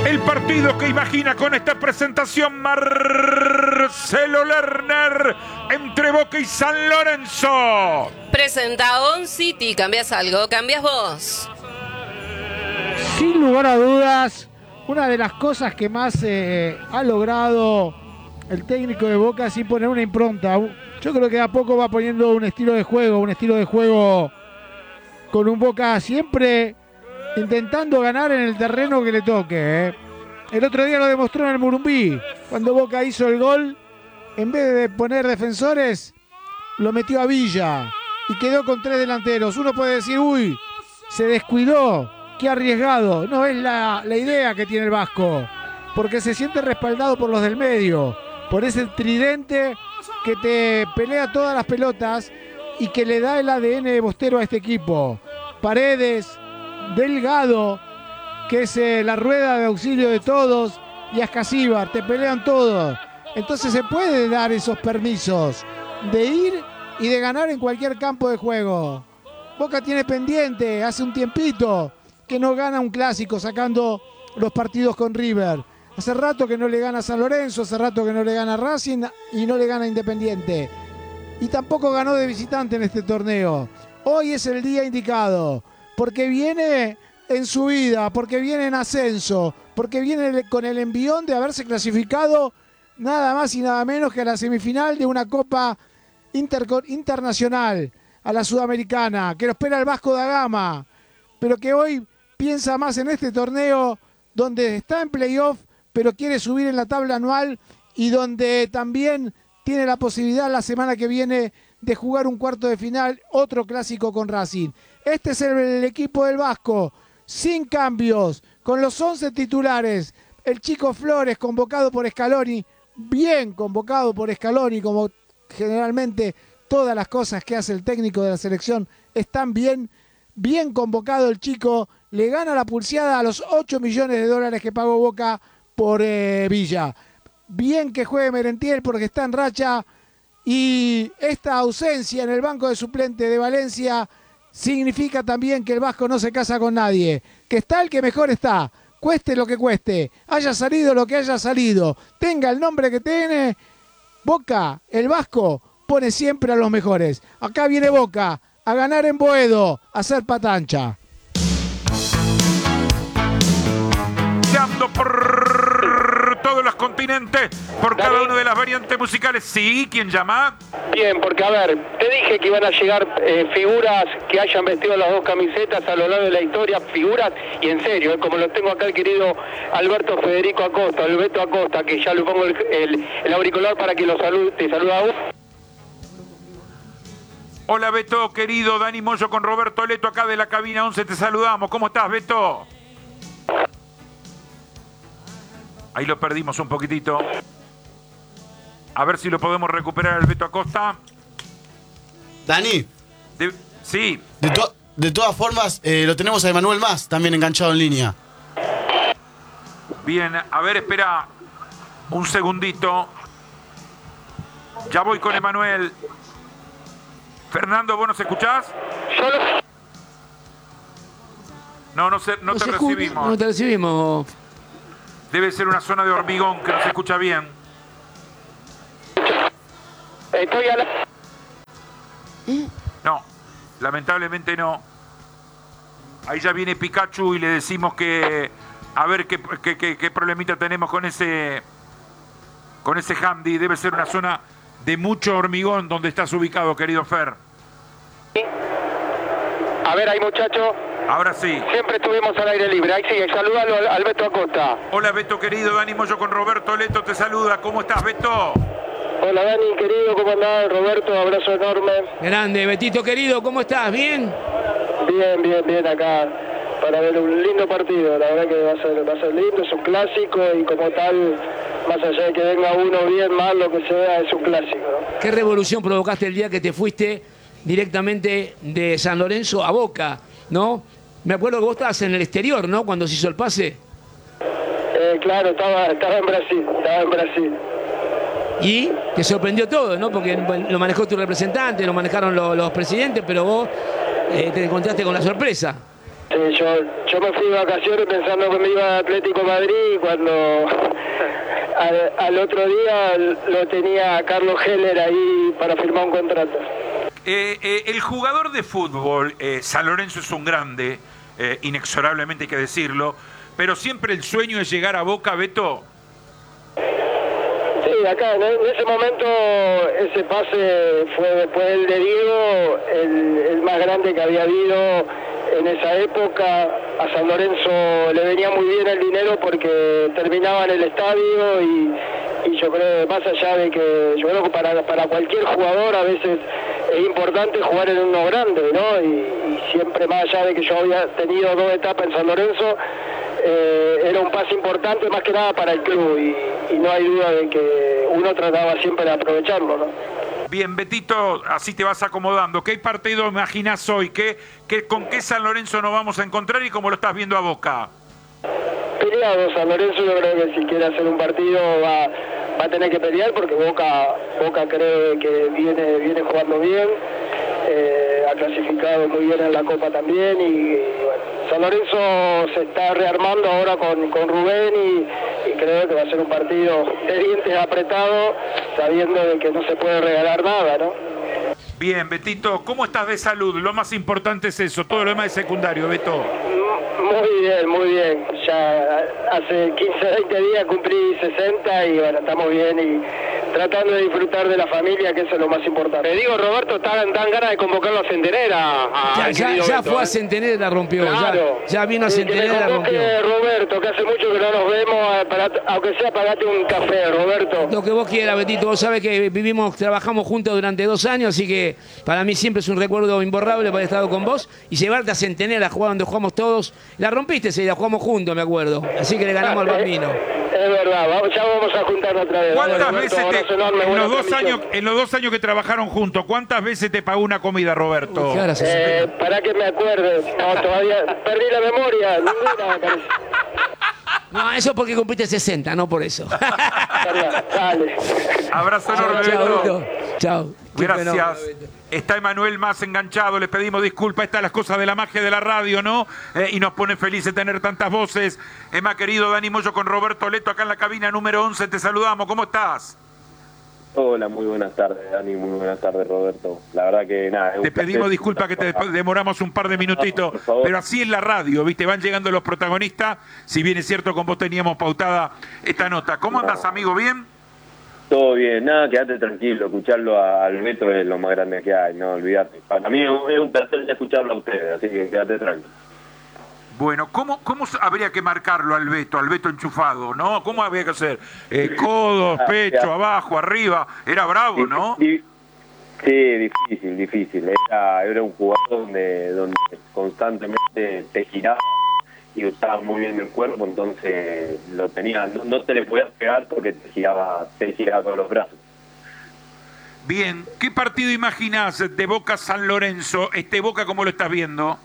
El partido que imagina con esta presentación Marcelo Lerner entre Boca y San Lorenzo. Presenta On City. ¿Cambias algo? ¿Cambias vos? Sin lugar a dudas, una de las cosas que más ha logrado el técnico de Boca es poner una impronta. Yo creo que a poco va poniendo un estilo de juego con un Boca siempre intentando ganar en el terreno que le toque. El otro día lo demostró en el Murumbí, cuando Boca hizo el gol, en vez de poner defensores, lo metió a Villa y quedó con 3 delanteros. Uno puede decir, uy, se descuidó, qué arriesgado. No es la idea que tiene el Vasco, porque se siente respaldado por los del medio, por ese tridente que te pelea todas las pelotas y que le da el ADN de Bostero a este equipo. Paredes, Delgado, que es la rueda de auxilio de todos, y Ascasíbar, te pelean todos. Entonces se puede dar esos permisos de ir y de ganar en cualquier campo de juego. Boca tiene pendiente, hace un tiempito que no gana un clásico sacando los partidos con River. Hace rato que no le gana a San Lorenzo, hace rato que no le gana a Racing y no le gana a Independiente. Y tampoco ganó de visitante en este torneo. Hoy es el día indicado, porque viene en subida, porque viene en ascenso, porque viene con el envión de haberse clasificado nada más y nada menos que a la semifinal de una Copa Internacional, a la Sudamericana, que lo espera el Vasco da Gama, pero que hoy piensa más en este torneo donde está en playoff, pero quiere subir en la tabla anual y donde también tiene la posibilidad la semana que viene de jugar un cuarto de final, otro clásico con Racing. Este es el equipo del Vasco, sin cambios, con los 11 titulares. El Chico Flores, convocado por Scaloni, bien convocado por Scaloni, como generalmente todas las cosas que hace el técnico de la selección están bien convocado el Chico, le gana la pulseada a los 8 millones de dólares que pagó Boca por Villa. Bien que juegue Merentiel porque está en racha, y esta ausencia en el banco de suplente de Valencia significa también que el Vasco no se casa con nadie, que está el que mejor está, cueste lo que cueste, haya salido lo que haya salido, tenga el nombre que tiene. Boca, el Vasco, pone siempre a los mejores. Acá viene Boca a ganar en Boedo, a hacer patancha. Dando por todos los continentes, por cada una de las variantes musicales. Sí, ¿quién llama? Bien, porque a ver, te dije que iban a llegar figuras que hayan vestido las dos camisetas a lo largo de la historia, figuras, y en serio, como lo tengo acá el querido Alberto Federico Acosta, Alberto Acosta, que ya le pongo el auricular para que te saluda a vos. Hola Beto, querido, Dani Moyo con Roberto Leto acá de la cabina 11, te saludamos. ¿Cómo estás, Beto? Ahí lo perdimos un poquitito. A ver si lo podemos recuperar el Beto Acosta. Dani. Sí. De todas formas, lo tenemos a Emanuel Mas también enganchado en línea. Bien, a ver, espera un segundito. Ya voy con Emanuel. Fernando, ¿vos nos escuchás? No te recibimos. No te recibimos. Debe ser una zona de hormigón que no se escucha bien. Estoy a la... No, lamentablemente no. Ahí ya viene Pikachu y le decimos que a ver qué problemita tenemos con ese handy. Debe ser una zona de mucho hormigón donde estás ubicado, querido Fer. A ver, ahí muchachos. Ahora sí. Siempre estuvimos al aire libre. Ahí sigue, salúdalo al Beto Acosta. Hola Beto, querido. Dani Moyo con Roberto Leto te saluda. ¿Cómo estás, Beto? Hola Dani, querido. ¿Cómo andás? Roberto, abrazo enorme. Grande, Betito, querido. ¿Cómo estás? ¿Bien? Bien acá. Para ver un lindo partido. La verdad que va a ser lindo. Es un clásico y como tal, más allá de que venga uno bien, mal, lo que sea, es un clásico, ¿no? ¿Qué revolución provocaste el día que te fuiste directamente de San Lorenzo a Boca, no? Me acuerdo que vos estabas en el exterior, ¿no? Cuando se hizo el pase. Claro, estaba en Brasil. Y te sorprendió todo, ¿no? Porque lo manejó tu representante, lo manejaron los presidentes, pero vos te encontraste con la sorpresa. Sí, yo me fui de vacaciones pensando que me iba a Atlético Madrid y cuando al otro día lo tenía Carlos Heller ahí para firmar un contrato. El jugador de fútbol, San Lorenzo es un grande, inexorablemente hay que decirlo, pero siempre el sueño es llegar a Boca, Beto. Sí, acá en ese momento ese pase fue después del de Diego, el más grande que había habido en esa época. A San Lorenzo le venía muy bien el dinero porque terminaba en el estadio y yo creo, más allá de que yo creo que para cualquier jugador a veces es importante jugar en uno grande, ¿no? Y siempre, más allá de que yo había tenido 2 etapas en San Lorenzo, era un pase importante más que nada para el club y no hay duda de que uno trataba siempre de aprovecharlo, ¿no? Bien, Betito, así te vas acomodando. ¿Qué partido imaginás hoy? ¿Con qué San Lorenzo nos vamos a encontrar y cómo lo estás viendo a Boca? Peleado, San Lorenzo yo creo que si quiere hacer un partido va a tener que pelear porque Boca creo que viene jugando bien, ha clasificado muy bien en la Copa también y bueno, San Lorenzo se está rearmando ahora con Rubén y creo que va a ser un partido de dientes apretados, sabiendo de que no se puede regalar nada, ¿no? Bien, Betito, ¿cómo estás de salud? Lo más importante es eso, todo lo demás es secundario, Beto. Muy bien. Ya hace 15, 20 días cumplí 60 y bueno, estamos bien y tratando de disfrutar de la familia, que eso es lo más importante. Te digo, Roberto, dan ganas de convocarlo a Centenera. Ya fue a Centenera, la rompió. Claro. Ya vino a Centenera, la rompió. Roberto, que hace mucho que no nos vemos, aunque sea pagate un café, Roberto. Lo que vos quieras, Betito. Vos sabés que trabajamos juntos durante 2 años, así que para mí siempre es un recuerdo imborrable haber estado con vos y llevarte a Centenera a jugar donde jugamos todos. La rompiste, sí, la jugamos juntos, me acuerdo. Así que le ganamos al Bambino. Es verdad, ya vamos a juntarnos otra vez. ¿Cuántas Roberto, veces en los 2 años que trabajaron juntos, cuántas veces te pagó una comida, Roberto? Para que me acuerde. No, todavía perdí la memoria. Ninguna me parece. No, eso porque cumpliste 60, no por eso. Dale. Abrazo enorme, Beto. Chao. Gracias. Está Emanuel más enganchado, le pedimos disculpas, estas las cosas de la magia de la radio, ¿no? Y nos pone felices tener tantas voces. Emma, querido Dani Moyo con Roberto Leto acá en la cabina número 11, te saludamos, ¿cómo estás? Hola, muy buenas tardes, Dani, muy buenas tardes, Roberto. La verdad que nada. Te pedimos disculpas que te demoramos un par de minutitos, pero así es la radio, ¿viste? Van llegando los protagonistas, si bien es cierto con vos teníamos pautada esta nota. ¿Cómo andas, amigo? ¿Bien? Todo bien, nada, quédate tranquilo, escucharlo al Beto es lo más grande que hay, no olvidate. Para mí es un placer escucharlo a ustedes, así que quédate tranquilo. Bueno, ¿cómo habría que marcarlo al Beto enchufado, ¿no? ¿Cómo habría que hacer? Codos, pecho, abajo, arriba. Era bravo, ¿no? Sí, difícil. Era un jugador donde constantemente te giraba y usaba muy bien el cuerpo, entonces lo tenía, no te le podías pegar porque te giraba con los brazos. Bien, ¿qué partido imaginás de Boca San Lorenzo? Boca, ¿cómo lo estás viendo?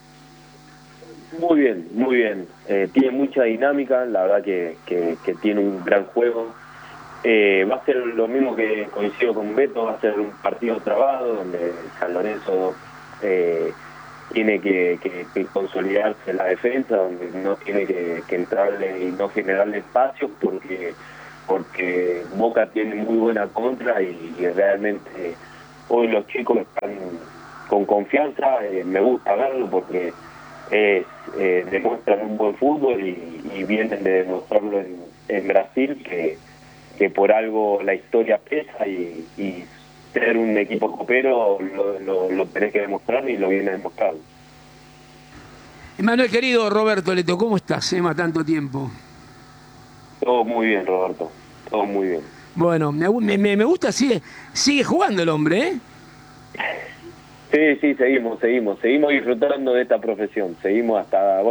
Muy bien. Tiene mucha dinámica, la verdad que tiene un gran juego. Va a ser lo mismo que coincido con Beto, va a ser un partido trabado donde San Lorenzo tiene que consolidarse en la defensa, donde no tiene que entrarle y no generarle espacios porque Boca tiene muy buena contra y realmente hoy los chicos están con confianza. Me gusta verlo porque demuestran un buen fútbol y vienen de demostrarlo en Brasil, que por algo la historia pesa y ser un equipo copero lo tenés que demostrar y lo viene demostrando. Emanuel, querido Roberto Leto, ¿cómo estás, Emma, tanto tiempo? Todo muy bien, Roberto, todo muy bien. Bueno, me gusta, sigue jugando el hombre, ¿eh? Sí, seguimos disfrutando de esta profesión, seguimos hasta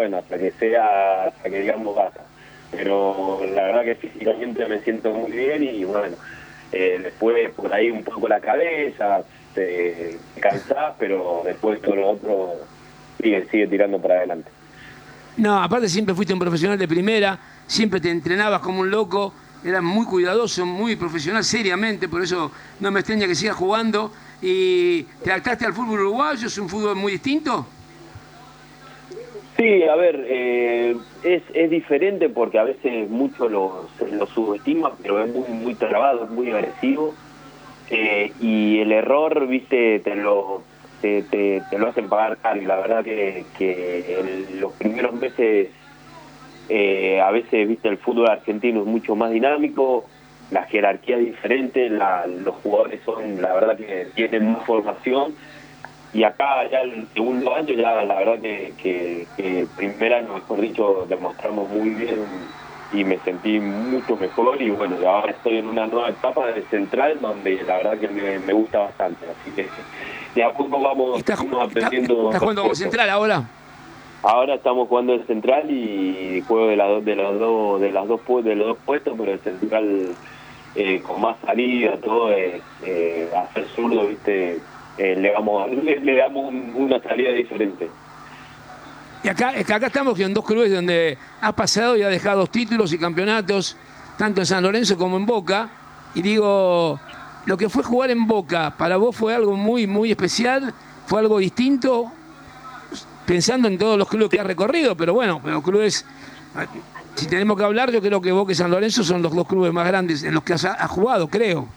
que digamos basta. Pero la verdad que físicamente me siento muy bien y bueno, después por ahí un poco la cabeza, te cansás, pero después todo lo otro sigue tirando para adelante. No, aparte siempre fuiste un profesional de primera, siempre te entrenabas como un loco, eras muy cuidadoso, muy profesional, seriamente, por eso no me extraña que sigas jugando. ¿Y te adaptaste al fútbol uruguayo? ¿Es un fútbol muy distinto? Sí, a ver, es diferente porque a veces mucho lo subestima, pero es muy trabado, es muy agresivo. Y el error, viste, te lo hacen pagar caro. Y la verdad que en los primeros meses, a veces, viste, el fútbol argentino es mucho más dinámico, la jerarquía es diferente, los jugadores son, la verdad que tienen más formación. Y acá ya el segundo año, ya la verdad que el primer año, mejor dicho, demostramos muy bien y me sentí mucho mejor. Y bueno, ahora estoy en una nueva etapa de Central donde la verdad que me gusta bastante. Así que de a poco vamos aprendiendo. ¿Estás jugando como Central ahora? Ahora estamos jugando en Central y juego de los dos puestos, pero el Central con más salida, todo es hacer zurdo, viste. Le damos una salida diferente. Y acá estamos en dos clubes donde has pasado y has dejado 2 títulos y campeonatos, tanto en San Lorenzo como en Boca. Y digo, lo que fue jugar en Boca, ¿para vos fue algo muy, muy especial? ¿Fue algo distinto? Pensando en todos los clubes que has recorrido, pero bueno, los clubes, si tenemos que hablar, yo creo que Boca y San Lorenzo son los 2 clubes más grandes en los que has jugado, creo.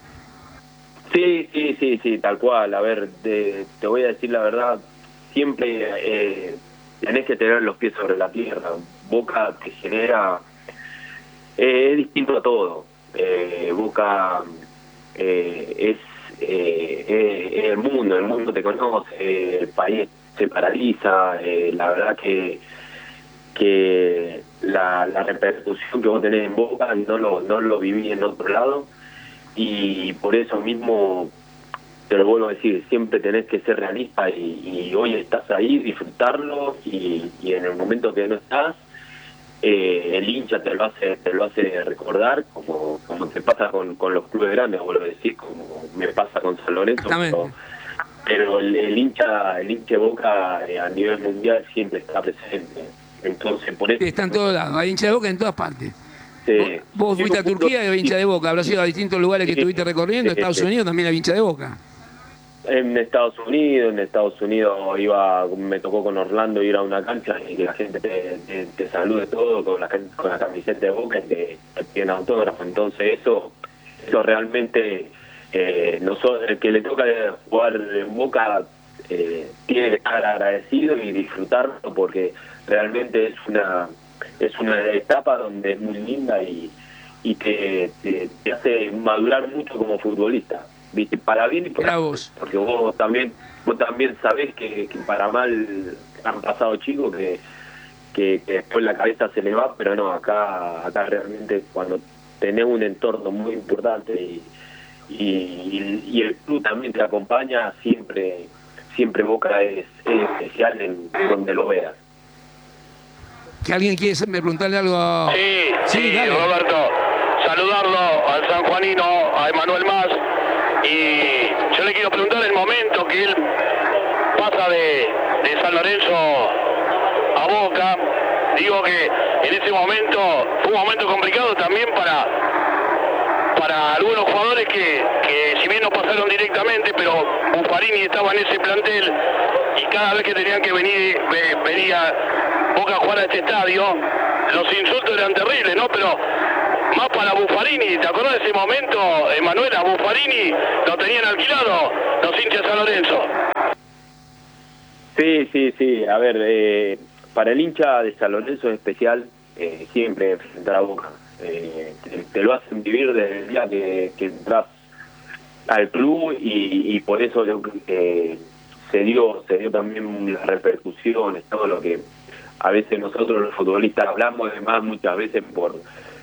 Sí, tal cual. A ver, te voy a decir la verdad, siempre tenés que tener los pies sobre la tierra. Boca te genera, es distinto a todo. Boca es el mundo te conoce, el país se paraliza. La verdad que la repercusión que vos tenés en Boca no lo viví en otro lado. Y por eso mismo te lo vuelvo a decir, siempre tenés que ser realista y hoy estás ahí, disfrutarlo y en el momento que no estás, el hincha te lo hace recordar, como te pasa con los clubes grandes, vuelvo a decir, como me pasa con San Lorenzo, pero el hincha de Boca a nivel mundial siempre está presente. Entonces por eso está en todos lados, hay hincha de Boca en todas partes. Sí. Vos fuiste a Turquía de hincha de Boca, habrás ido a distintos lugares que estuviste recorriendo, en Estados Unidos también hay hincha de Boca. En Estados Unidos me tocó con Orlando ir a una cancha y que la gente te salude todo con la camiseta de Boca y te piden autógrafo. Entonces eso realmente el que le toca jugar en Boca tiene que estar agradecido y disfrutarlo porque realmente es una etapa donde es muy linda y te hace madurar mucho como futbolista, ¿viste? Para bien y para mal, porque vos también sabés que para mal han pasado chicos que después la cabeza se le va, pero no, acá realmente cuando tenés un entorno muy importante y el club también te acompaña, siempre Boca es especial en donde lo veas. ¿Que alguien quiere preguntarle algo a... Sí, Roberto, saludarlo al sanjuanino, a Emanuel Mas, y yo le quiero preguntar el momento que él pasa de San Lorenzo a Boca. Digo que en ese momento fue un momento complicado también para algunos jugadores que si bien no pasaron directamente, pero Buffarini estaba en ese plantel y cada vez que tenían que venía Boca a jugar a este estadio, los insultos eran terribles, ¿no? Pero más para Buffarini, ¿te acordás de ese momento, Emanuel? A Buffarini lo tenían alquilado los hinchas de San Lorenzo. Sí, a ver, para el hincha de San Lorenzo en especial, siempre enfrentar a Boca. Te lo hacen vivir desde el día que entras al club y por eso se dio también las repercusiones, todo lo que a veces nosotros los futbolistas hablamos, además muchas veces por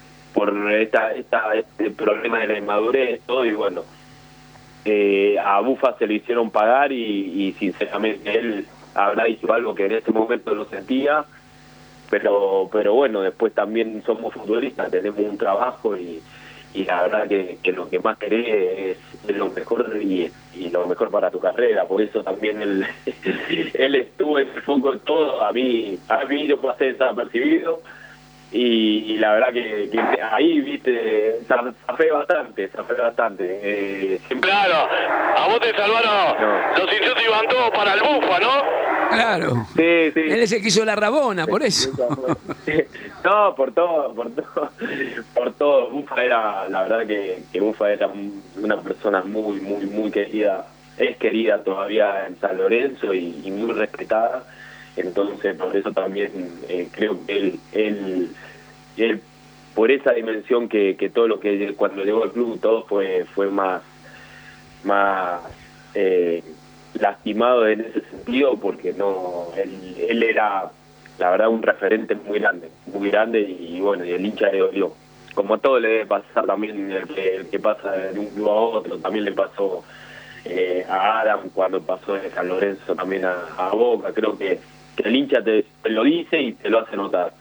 este problema de la inmadurez, todo, y bueno, a Bufa se lo hicieron pagar y sinceramente él habrá dicho algo que en ese momento lo sentía, pero bueno, después también somos futbolistas, tenemos un trabajo y la verdad que lo que más querés es lo mejor y lo mejor para tu carrera. Por eso también él estuvo en el foco de todo. A mí yo pasé desapercibido y la verdad que ahí, viste, zafé bastante. Claro, a vos te salvaron, los insultos iban todos para el Bufa, ¿no? Claro. Sí. Él es el que hizo la Rabona, por eso. No, por todo. Bufa era, la verdad que Bufa era una persona muy querida, es querida todavía en San Lorenzo y muy respetada. Entonces, por eso también creo que él por esa dimensión que todo lo que cuando llegó al club todo fue más lastimado en ese sentido, porque no él era la verdad un referente muy grande y bueno, y el hincha le dolió, como a todo le debe pasar también el que pasa de un club a otro. También le pasó a Adam cuando pasó de San Lorenzo también a Boca. Creo que el hincha te lo dice y te lo hace notar.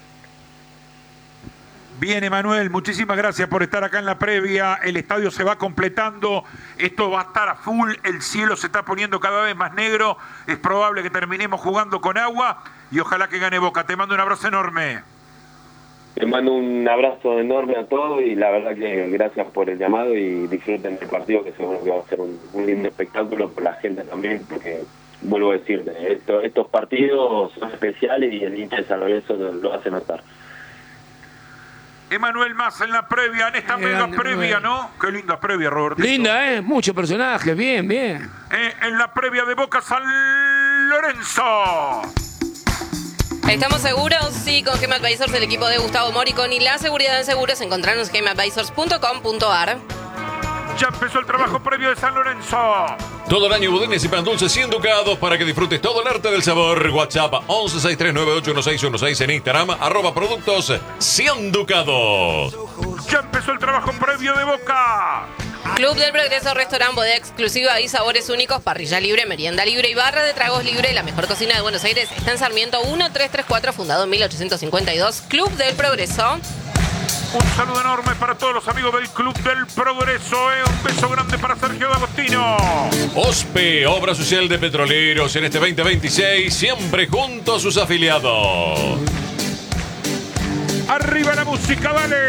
Bien, Emanuel, muchísimas gracias por estar acá en la previa. El estadio se va completando, esto va a estar a full, el cielo se está poniendo cada vez más negro, es probable que terminemos jugando con agua y ojalá que gane Boca. Te mando un abrazo enorme. Te mando un abrazo enorme a todos y la verdad que gracias por el llamado y disfruten del partido, que seguro que va a ser un lindo espectáculo por la gente también, porque vuelvo a decirte, estos partidos son especiales y el hincha de San Lorenzo lo hace notar. Emanuel Mas en la previa, en esta mega previa, ¿no? Qué linda previa, Roberto. Linda, muchos personajes, bien. En la previa de Boca San Lorenzo. ¿Estamos seguros? Sí, con Gema Advisors, el equipo de Gustavo Moricón y la seguridad en seguros. Encontrarnos en gemaadvisors.com.ar. Ya empezó el trabajo previo de San Lorenzo. Todo el año budines y pan dulces 100 ducados para que disfrutes todo el arte del sabor. WhatsApp 1163981616 en Instagram, @productos 100 ducados. Ya empezó el trabajo previo de Boca. Club del Progreso, restaurante, bodega exclusiva y sabores únicos, parrilla libre, merienda libre y barra de tragos libre. La mejor cocina de Buenos Aires está en Sarmiento 1334, fundado en 1852. Club del Progreso. Un saludo enorme para todos los amigos del Club del Progreso. Un beso grande para Sergio D'Agostino. OSPE, Obra Social de Petroleros, en este 2026, siempre junto a sus afiliados. Arriba la música, dale.